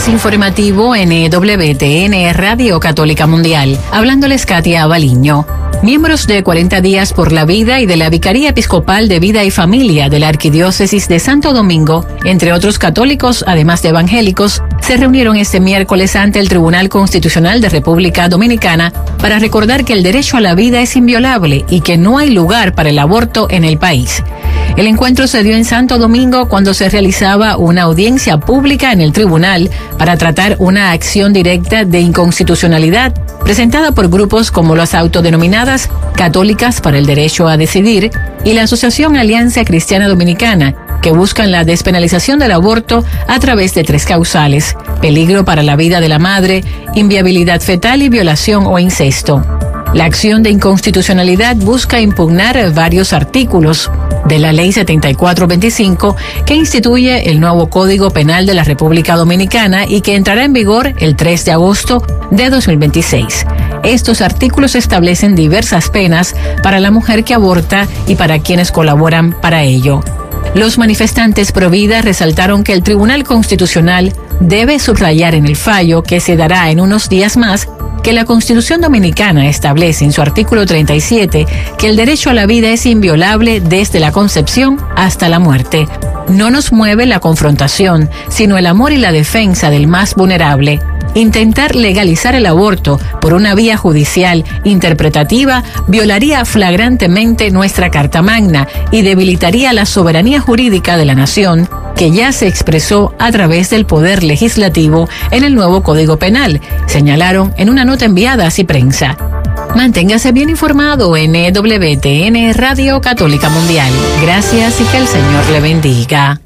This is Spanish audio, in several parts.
más informativo en EWTN Radio Católica Mundial. Hablándoles Katia Abaliño. Miembros de 40 Días por la Vida y de la Vicaría Episcopal de Vida y Familia de la Arquidiócesis de Santo Domingo, entre otros católicos, además de evangélicos, se reunieron este miércoles ante el Tribunal Constitucional de República Dominicana para recordar que el derecho a la vida es inviolable y que no hay lugar para el aborto en el país. El encuentro se dio en Santo Domingo cuando se realizaba una audiencia pública en el tribunal para tratar una acción directa de inconstitucionalidad presentada por grupos como las autodenominadas Católicas para el Derecho a Decidir y la Asociación Alianza Cristiana Dominicana, que buscan la despenalización del aborto a través de 3 causales: peligro para la vida de la madre, inviabilidad fetal y violación o incesto. La acción de inconstitucionalidad busca impugnar varios artículos de la Ley 7425 que instituye el nuevo Código Penal de la República Dominicana y que entrará en vigor el 3 de agosto de 2026. Estos artículos establecen diversas penas para la mujer que aborta y para quienes colaboran para ello. Los manifestantes pro vida resaltaron que el Tribunal Constitucional debe subrayar en el fallo, que se dará en unos días más, que la Constitución Dominicana establece en su artículo 37 que el derecho a la vida es inviolable desde la concepción hasta la muerte. No nos mueve la confrontación, sino el amor y la defensa del más vulnerable. Intentar legalizar el aborto por una vía judicial interpretativa violaría flagrantemente nuestra Carta Magna y debilitaría la soberanía jurídica de la nación, que ya se expresó a través del Poder Legislativo en el nuevo Código Penal, señalaron en una nota enviada a Ciprensa. Manténgase bien informado en EWTN Radio Católica Mundial. Gracias y que el Señor le bendiga.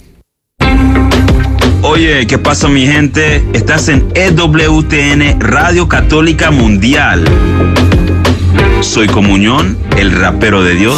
Oye, ¿qué pasa, mi gente? Estás en EWTN Radio Católica Mundial. Soy Comunión, el rapero de Dios.